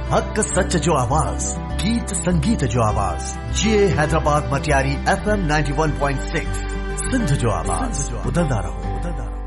हक सच जो आवाज, गीत संगीत जो आवाज, ये हैदराबाद मटियारी FM 91.6 सिंध जो आवाज, बदलदा रहो।